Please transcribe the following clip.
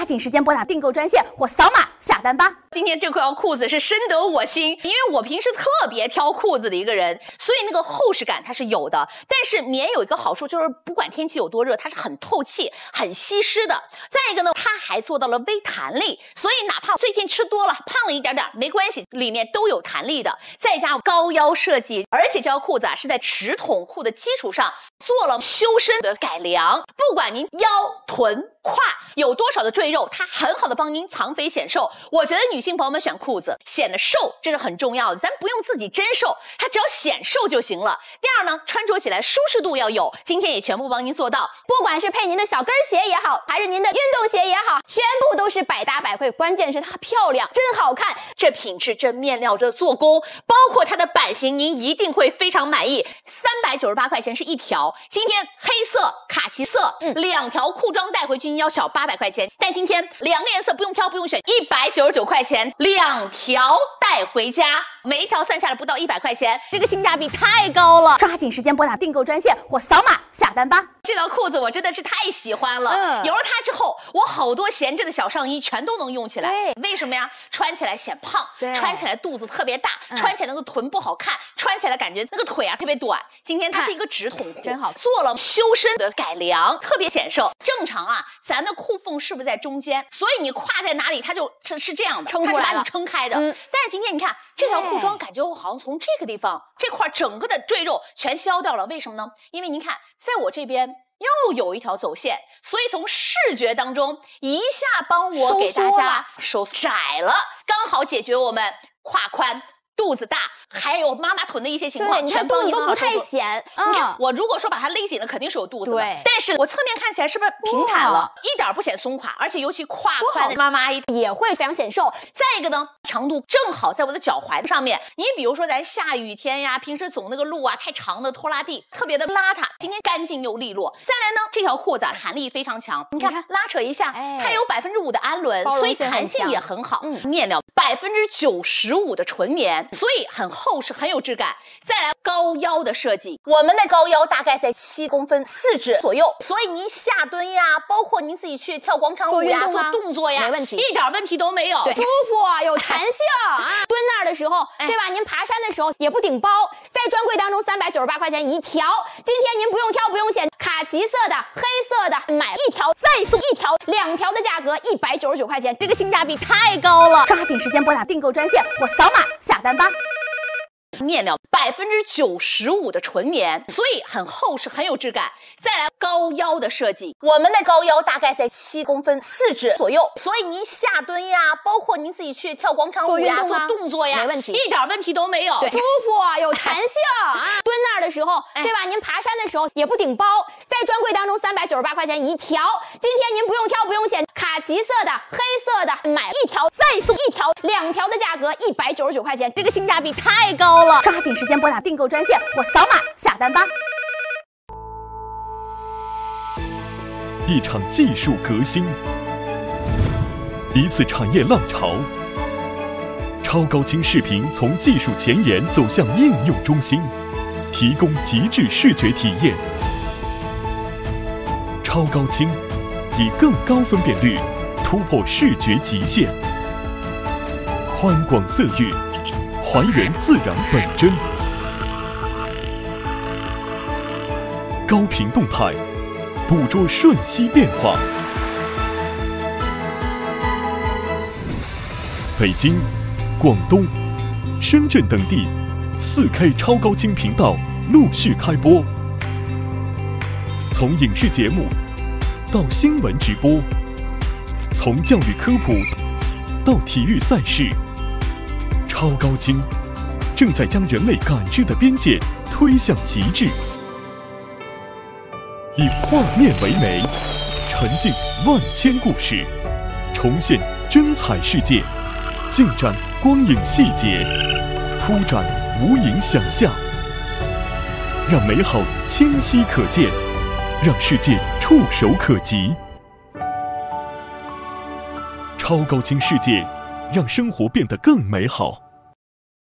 抓紧时间拨打订购专线或扫码下单吧。 今天这条裤子是深得我心，因为我平时特别挑裤子的一个人，所以那个厚实感它是有的。但是棉有一个好处，就是不管天气有多热，它是很透气、很吸湿的。再一个呢，它还做到了微弹力，所以哪怕最近吃多了、胖了一点点没关系，里面都有弹力的。再加上高腰设计，而且这条裤子啊是在直筒裤的基础上做了修身的改良，不管您腰、臀、胯有多少的赘肉，它很好的帮您藏肥显瘦。我觉得女性朋友们选裤子显得瘦，这是很重要的，咱不用自己真瘦，它只要显瘦就行了。第二呢，穿着起来舒适度要有，今天也全部帮您做到。 不管是配您的小跟鞋也好，还是您的运动鞋也好，全部都是百搭百会，关键是它漂亮，真好看。 这品质、这面料、这做工，包括它的版型，您一定会非常满意。398块钱是一条，今天黑色、卡其色两条裤装带回去，您要小800块钱，但今天两个颜色不用挑不用选，199块钱两条带回家，每一条算下来不到100块钱，这个性价比太高了。 抓紧时间拨打订购专线或扫码下单吧。 这条裤子我真的是太喜欢了，有了它之后，我好多闲置的小上衣全都能用起来。为什么呀？穿起来显胖，穿起来肚子特别大，穿起来那个臀不好看，穿起来感觉那个腿啊特别短。今天它是一个直筒裤， 真好， 做了修身的改良，特别显瘦。正常啊，咱的裤缝是不是在中间？所以你胯在哪里，它就是这样的， 撑出来了， 它是把你撑开的。但是今天你看这条裤装，感觉我好像从这个地方这块整个的赘肉全消掉了。为什么呢？因为您看，在我这边又有一条走线，所以从视觉当中一下帮我给大家收窄了，刚好解决我们胯宽、肚子大，还有妈妈臀的一些情况。 对，你看肚子都不太显。 你看我如果说把它勒紧了，肯定是有肚子的。对，但是我侧面看起来是不是平坦了，一点不显松垮，而且尤其胯宽的妈妈也会非常显瘦。 再一个呢，长度正好在我的脚踝上面。你比如说咱下雨天呀，平时走那个路啊，太长的拖拉地特别的邋遢，今天干净又利落。再来呢，这条裤子啊弹力非常强，你看拉扯一下，它有5%的氨纶，所以弹性也很好。面料95%的纯棉，所以很厚实，很有质感。再来高腰的设计，我们的高腰大概在7公分4指左右，所以您下蹲呀，包括您自己去跳广场舞呀、做动作呀， 没问题， 一点问题都没有， 舒服有弹性啊。蹲那儿的时候，对吧？您爬山的时候也不顶包，在专柜当中398块钱一条，今天您不用挑不用选，卡其色的、黑色的，买一条再送一条，2条的价格199块钱， 这个性价比太高了。 抓紧时间拨打订购专线或扫码下单吧。 面料95%的纯棉，所以很厚实，很有质感。再来高腰的设计，我们的高腰大概在7公分4指左右，所以您下蹲呀，包括您自己去跳广场舞呀、做动作呀， 没问题， 一点问题都没有， 舒服有弹性啊。蹲那儿的时候，对吧？您爬山的时候也不顶包，在专柜当中398块钱一条，今天您不用挑不用选，卡其色的、黑色的，买一条再送一条，2条的价格199块钱， 这个性价比太高了。 抓紧时间拨打订购专线或扫码下单吧。 一场技术革新，一次产业浪潮。超高清视频从技术前沿走向应用中心，提供极致视觉体验。超高清以更高分辨率突破视觉极限，宽广色域还原自然本真，高频动态捕捉瞬息变化。北京、广东、深圳等地4K 超高清频道陆续开播，从影视节目到新闻直播，从教育科普到体育赛事，超高清正在将人类感知的边界推向极致。以画面为媒，沉浸万千故事，重现真彩世界，尽展光影细节，铺展无垠想象，让美好清晰可见，让世界触手可及。超高清世界，让生活变得更美好。